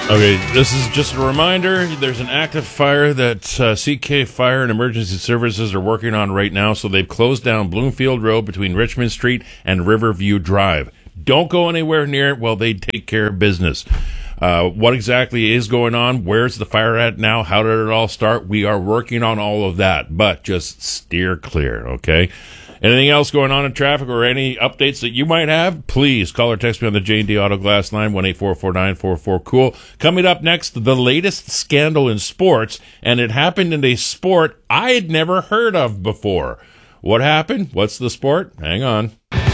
Okay, this is just a reminder. There's an active fire that CK Fire and Emergency Services are working on right now, so they've closed down Bloomfield Road between Richmond Street and Riverview Drive. Don't go anywhere near it while they take care of business. What exactly is going on? Where's the fire at now? How did it all start? We are working on all of that, but just steer clear, okay? Anything else going on in traffic or any updates that you might have, please call or text me on the J&D Auto Glass line, 1-844-944-COOL. Coming up next, the latest scandal in sports, and it happened in a sport I had never heard of before. What happened? What's the sport? Hang on.